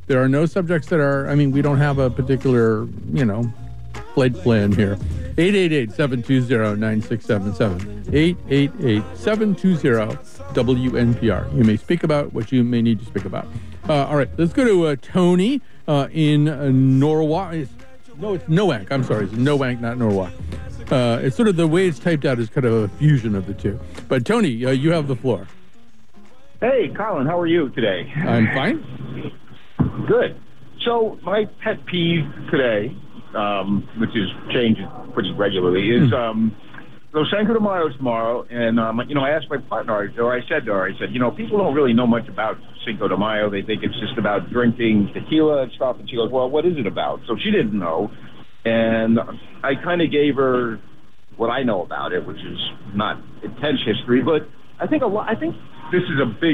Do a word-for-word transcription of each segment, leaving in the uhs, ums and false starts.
There are no subjects that are, I mean, we don't have a particular, you know, flight plan here. eight eight eight, seven two zero, nine six seven seven. eight eight eight, seven two zero, W N P R. You may speak about what you may need to speak about. Uh, all right, let's go to uh, Tony uh, in uh, Norwalk. It's, no, it's Nowak. I'm sorry. It's Nowak, not Norwalk. Uh, it's sort of the way it's typed out is kind of a fusion of the two. But Tony, uh, you have the floor. Hey, Colin, how are you today? I'm fine. Good. So my pet peeve today, um, which is changes pretty regularly, is um, so Cinco de Mayo tomorrow, and um, you know, I asked my partner, or I said to her, I said, you know, people don't really know much about Cinco de Mayo. They think it's just about drinking tequila and stuff. And she goes, well, what is it about? So she didn't know. And I kind of gave her what I know about it, which is not intense history, but I think a lot. I think this is a big,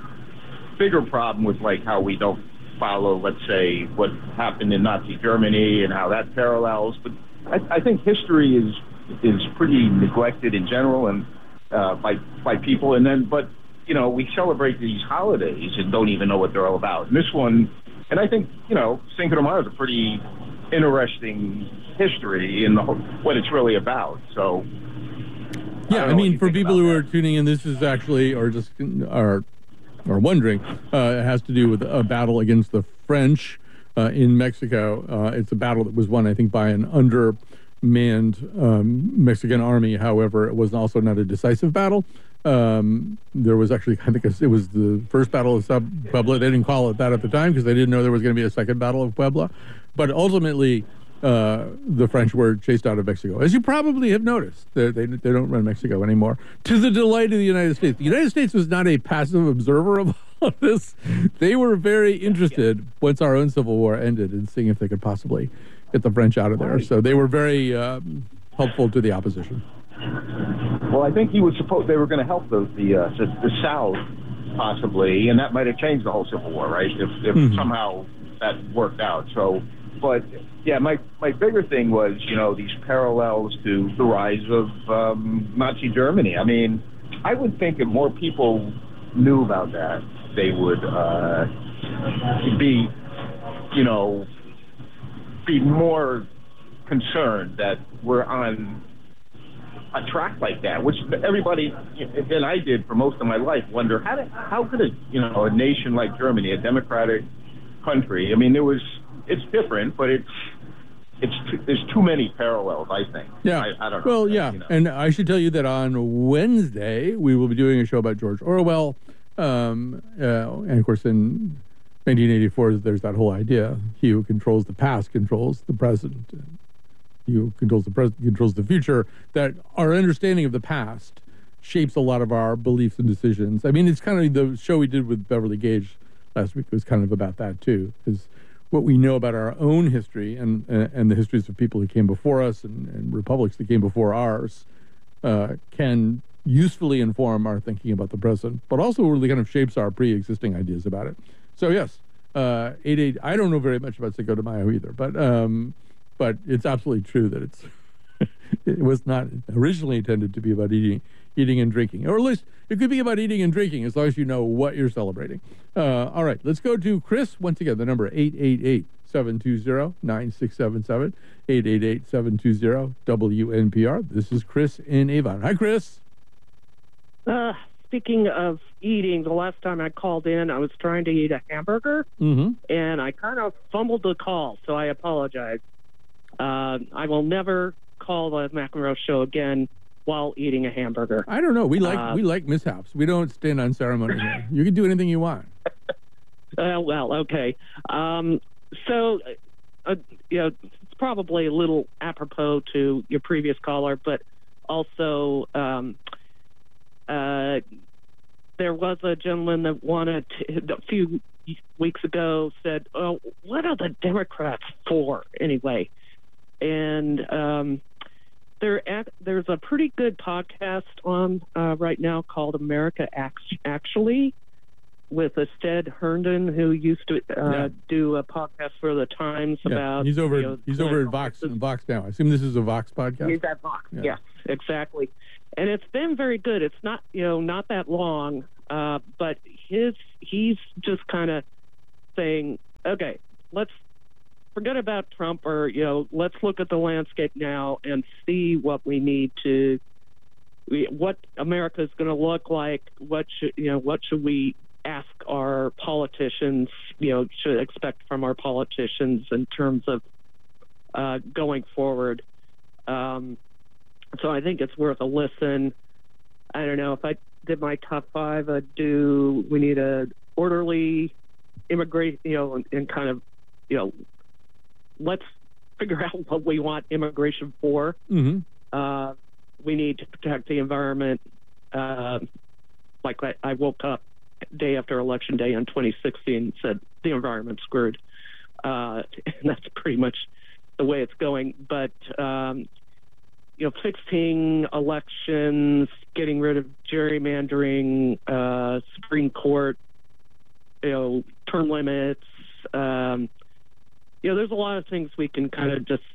bigger problem with like how we don't follow, let's say, what happened in Nazi Germany and how that parallels. But I, I think history is is pretty neglected in general and uh, by by people. And then, but you know, we celebrate these holidays and don't even know what they're all about. And this one, and I think you know, Cinco de Mayo is a pretty interesting history in the whole, what it's really about. So yeah, I, I mean, for people who that. are tuning in, this is actually, or just are or wondering, uh, it has to do with a battle against the French uh, in Mexico. Uh, it's a battle that was won, I think, by an undermanned um, Mexican army. However, it was also not a decisive battle. Um, there was actually, I think it was the first battle of Puebla. They didn't call it that at the time because they didn't know there was going to be a second battle of Puebla. But ultimately, uh, the French were chased out of Mexico. As you probably have noticed, they, they, they don't run Mexico anymore, to the delight of the United States. The United States was not a passive observer of all of this. They were very interested, once our own Civil War ended, in seeing if they could possibly get the French out of there. So they were very um, helpful to the opposition. Well, I think he was supposed they were going to help the the, uh, the the South possibly, and that might have changed the whole Civil War, right? If, if mm-hmm. somehow that worked out. So, but yeah, my my bigger thing was you know these parallels to the rise of um, Nazi Germany. I mean, I would think if more people knew about that, they would uh, be you know be more concerned that we're on a track like that, which everybody, and I did for most of my life, wonder how did, how could a you know a nation like Germany, a democratic country, I mean, there was it's different, but it's it's there's too many parallels, I think. Yeah. I, I don't know. Well, yeah, you know. And I should tell you that on Wednesday we will be doing a show about George Orwell, um, uh, and of course in nineteen eighty-four there's that whole idea: he who controls the past controls the present. He who controls the present controls the future. That our understanding of the past shapes a lot of our beliefs and decisions. I mean, it's kind of the show we did with Beverly Gage last week was kind of about that too. Is what we know about our own history and uh, and the histories of people who came before us and, and republics that came before ours uh, can usefully inform our thinking about the present, but also really kind of shapes our pre-existing ideas about it. So yes, uh, eight eight. I don't know very much about Cinco de Mayo either, but. Um, But it's absolutely true that it's it was not originally intended to be about eating, eating and drinking, or at least it could be about eating and drinking as long as you know what you're celebrating. Uh, all right, let's go to Chris once again. The number eight eight eight, seven two zero, nine six seven seven, eight eight eight, seven two zero, W N P R. This is Chris in Avon. Hi, Chris. Uh, speaking of eating, the last time I called in, I was trying to eat a hamburger, mm-hmm. and I kind of fumbled the call, so I apologize. Uh, I will never call the McEnroe Show again while eating a hamburger. I don't know. We like uh, we like mishaps. We don't stand on ceremony here. You can do anything you want. Uh, well, okay. Um, so, uh, you know, it's probably a little apropos to your previous caller, but also um, uh, there was a gentleman that wanted to, a few weeks ago said, "Oh, what are the Democrats for anyway?" And um, there, there's a pretty good podcast on uh, right now called America Actually with Stead Herndon, who used to uh, yeah. do a podcast for the Times yeah. about... He's over, you know, he's over at Vox, Vox now. I assume this is a Vox podcast? He's at Vox, yeah. yes, exactly. And it's been very good. It's not, you know, not that long, uh, but his he's just kind of saying... okay, let's forget about Trump, or, you know, let's look at the landscape now and see what we need to, what America is going to look like. What should, you know, what should we ask our politicians, you know, should expect from our politicians in terms of uh, going forward. Um, so I think it's worth a listen. I don't know if I did my top five. I'd do, we need a orderly immigration, you know, and, and kind of, you know, let's figure out what we want immigration for. Mm-hmm. Uh, we need to protect the environment. Uh, like I, I woke up day after election day in twenty sixteen and said the environment's screwed. Uh, and that's pretty much the way it's going. But, um, you know, fixing elections, getting rid of gerrymandering, uh, Supreme Court, you know, term limits. Um, you know, there's a lot of things we can kind of just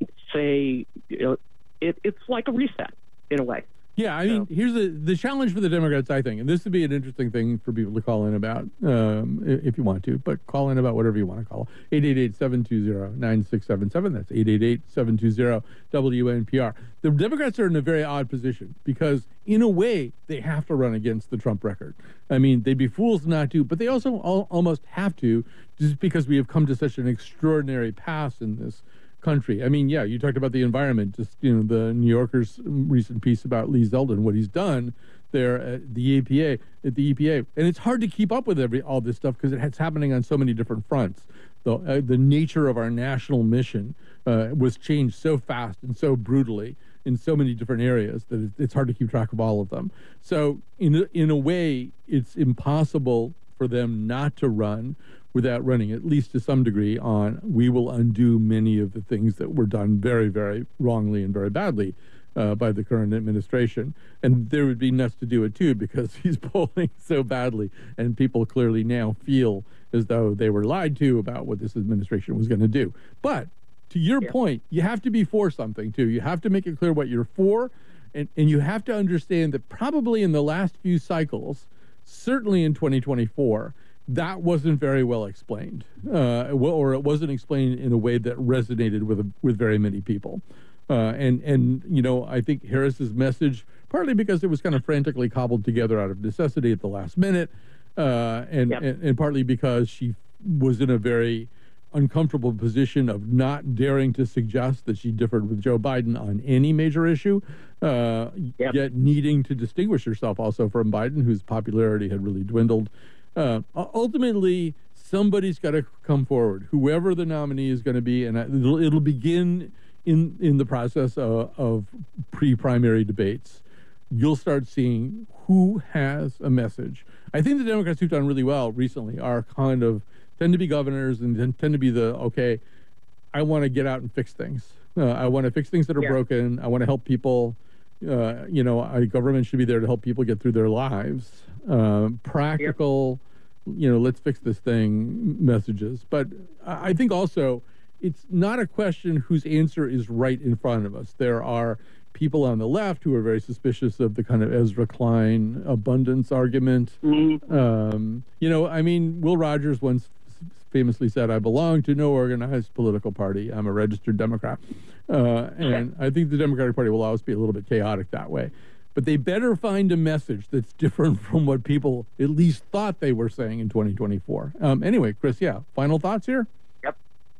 say, you know, it, it's like a reset in a way. Yeah, I mean, so. here's the the challenge for the Democrats, I think, and this would be an interesting thing for people to call in about, um, if you want to, but call in about whatever you want to call. eight eight eight, seven two zero, nine six seven seven. That's eight eight eight, seven two zero, W N P R. The Democrats are in a very odd position because, in a way, they have to run against the Trump record. I mean, they'd be fools not to, but they also al- almost have to, just because we have come to such an extraordinary pass in this country. I mean, yeah, you talked about the environment, just, you know, the New Yorker's recent piece about Lee Zeldin, what he's done there at the E P A, at the E P A. And it's hard to keep up with every all this stuff because it's happening on so many different fronts. The, uh, the nature of our national mission uh, was changed so fast and so brutally in so many different areas that it's hard to keep track of all of them. So in a, in a way, it's impossible for them not to run without running, at least to some degree, on we will undo many of the things that were done very, very wrongly and very badly uh, by the current administration. And there would be nuts to do it, too, because he's polling so badly, and people clearly now feel as though they were lied to about what this administration was going to do. But to your yeah. point, you have to be for something, too. You have to make it clear what you're for, and, and you have to understand that probably in the last few cycles, certainly in twenty twenty-four, that wasn't very well explained, uh, or it wasn't explained in a way that resonated with with very many people. Uh, and, and you know, I think Harris's message, partly because it was kind of frantically cobbled together out of necessity at the last minute, uh, and, yep. and, and partly because she was in a very uncomfortable position of not daring to suggest that she differed with Joe Biden on any major issue, uh, yep. yet needing to distinguish herself also from Biden, whose popularity had really dwindled. Uh, ultimately, somebody's got to come forward, whoever the nominee is going to be, and it'll, it'll begin in in the process of, of pre-primary debates. You'll start seeing who has a message. I think the Democrats who've done really well recently are kind of tend to be governors and tend to be the, okay, I want to get out and fix things. Uh, I want to fix things that are yeah. broken. I want to help people. Uh, you know, our government should be there to help people get through their lives. Uh, practical, yep. you know, let's fix this thing messages. But I think also it's not a question whose answer is right in front of us. There are people on the left who are very suspicious of the kind of Ezra Klein abundance argument. Mm-hmm. Um, you know, I mean, Will Rogers once famously said, I belong to no organized political party. I'm a registered Democrat. Uh, and I think the Democratic Party will always be a little bit chaotic that way. But they better find a message that's different from what people at least thought they were saying in twenty twenty-four. Um, anyway, Chris, yeah, final thoughts here? Yep.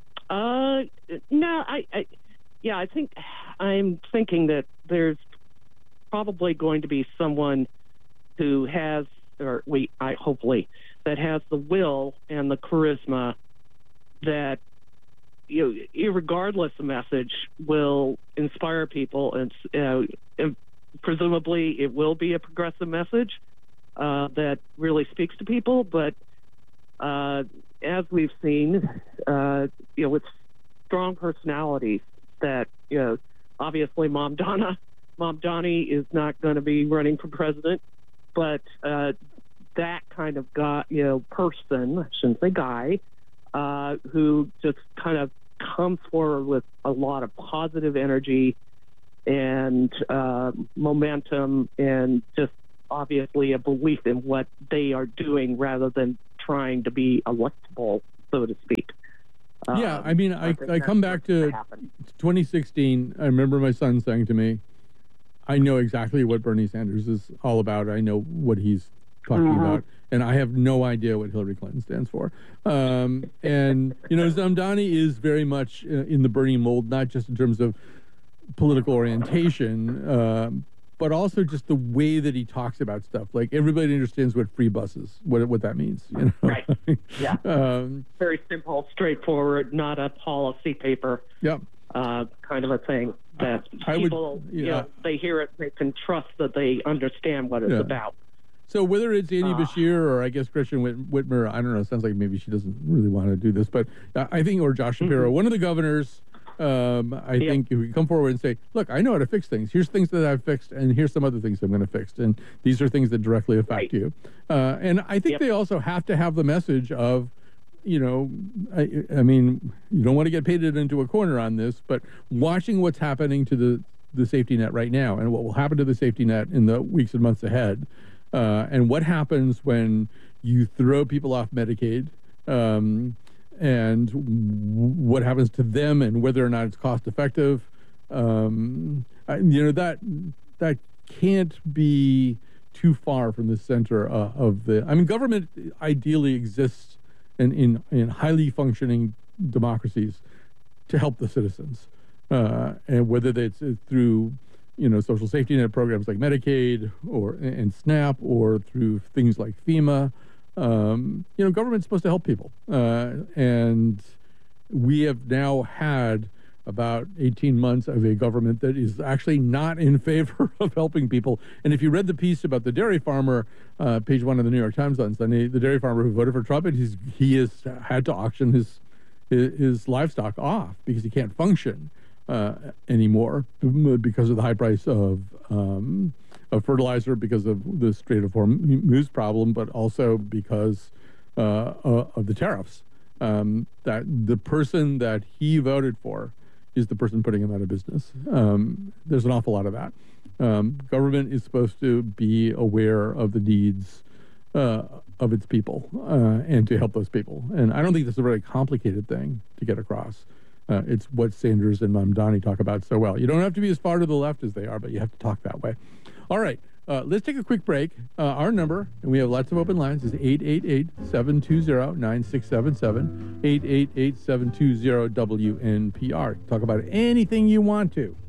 Uh, no, I, I, yeah, I think I'm thinking that there's probably going to be someone who has, or we, I hopefully, that has the will and the charisma that, you know, regardless of message, will inspire people, and, uh, and presumably it will be a progressive message uh, that really speaks to people. But uh, as we've seen, uh, you know, with strong personalities, that, you know, obviously Mom Donna, Mom Donnie is not going to be running for president, but uh, that kind of guy, you know, person, I shouldn't say guy, uh, who just kind of comes forward with a lot of positive energy and uh, momentum, and just obviously a belief in what they are doing rather than trying to be electable so to speak. Yeah, Um, I mean, I, think I come that's back what's to gonna happen. twenty sixteen. I remember my son saying to me, I know exactly what Bernie Sanders is all about. I know what he's talking Mhm. about. And I have no idea what Hillary Clinton stands for. Um, and, you know, Zamdani is very much uh, in the Bernie mold, not just in terms of political orientation, um, but also just the way that he talks about stuff. Like, everybody understands what free bus is, what, what that means. You know? Right. Yeah. um, Very simple, straightforward, not a policy paper. Yep. Uh, kind of a thing that I would- people, yeah. you know, they hear it, they can trust that they understand what it's Yeah. about. So whether it's Andy Uh, Bashir or I guess Christian Whit- Whitmer, I don't know. It sounds like maybe she doesn't really want to do this, but uh, I think, or Josh Shapiro, Mhm. one of the governors, um, I Yeah. think if we come forward and say, look, I know how to fix things. Here's things that I've fixed, and here's some other things I'm going to fix, and these are things that directly affect Right. you. Uh, and I think Yep. they also have to have the message of, you know, I, I mean, you don't want to get painted into a corner on this, but watching what's happening to the the safety net right now and what will happen to the safety net in the weeks and months ahead. Uh, and what happens when you throw people off Medicaid, um, and w- what happens to them, and whether or not it's cost effective. Um, I, you know, that that can't be too far from the center uh, of the. I mean, government ideally exists in, in in highly functioning democracies to help the citizens, uh, and whether it's through, you know, social safety net programs like Medicaid or and SNAP, or through things like FEMA. Um, you know, government's supposed to help people, uh, and we have now had about eighteen months of a government that is actually not in favor of helping people. And if you read the piece about the dairy farmer, uh, page one of the New York Times on Sunday, the dairy farmer who voted for Trump, and he's, he has had to auction his his, his livestock off because he can't function uh, anymore because of the high price of um, of fertilizer, because of the Strait of Hormuz problem, but also because uh, uh, of the tariffs. Um, that the person that he voted for is the person putting him out of business. Um, there's an awful lot of that. Um, government is supposed to be aware of the needs uh, of its people uh, and to help those people. And I don't think that's a very complicated thing to get across. Uh, it's what Sanders and Mamdani talk about so well. You don't have to be as far to the left as they are, but you have to talk that way. All right. Uh, let's take a quick break. Uh, our number, and we have lots of open lines, is eight eight eight, seven two zero, nine six seven seven, eight eight eight, seven two zero, W N P R. Talk about anything you want to.